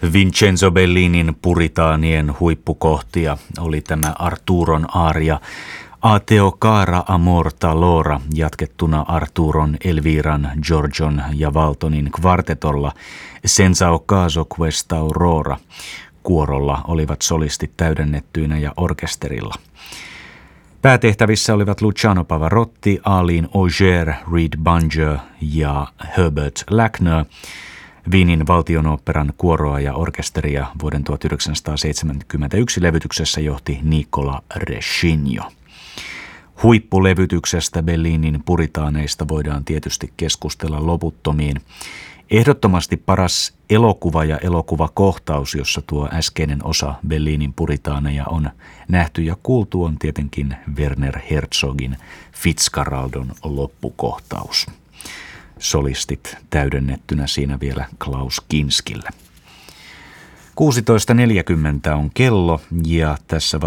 Vincenzo Bellinin puritaanien huippukohtia oli tämä Arturon aaria A teo cara amor talora, jatkettuna Arturon, Elviran, Giorgion ja Waltonin kvartetolla Senza occaso questa aurora. Kuorolla olivat solistit täydennettyinä ja orkesterilla. Päätehtävissä olivat Luciano Pavarotti, Arlene Auger, Reed Bunger ja Herbert Lackner. Wienin valtionoopperan kuoroa ja orkesteria vuoden 1971 levytyksessä johti Nicola Rescigno. Huippulevytyksestä Bellinin puritaaneista voidaan tietysti keskustella loputtomiin. Ehdottomasti paras elokuva ja elokuvakohtaus, jossa tuo äskeinen osa Bellinin puritaaneja on nähty ja kuultu, on tietenkin Werner Herzogin Fitzcarraldon loppukohtaus. Solistit täydennettynä siinä vielä Klaus Kinskillä. 16.40 on kello ja tässä